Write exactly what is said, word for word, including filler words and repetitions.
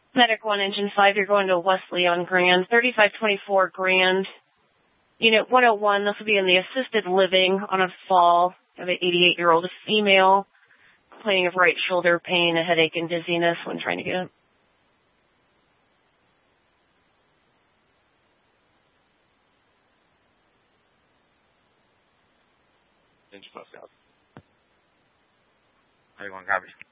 Medic one, Engine five, you're going to Wesley on Grand. thirty-five twenty-four Grand. Unit one oh one, this will be in the assisted living on a fall of an eighty-eight-year-old female complaining of right shoulder pain, a headache, and dizziness when trying to get up. Engine close out. thirty-one, copy.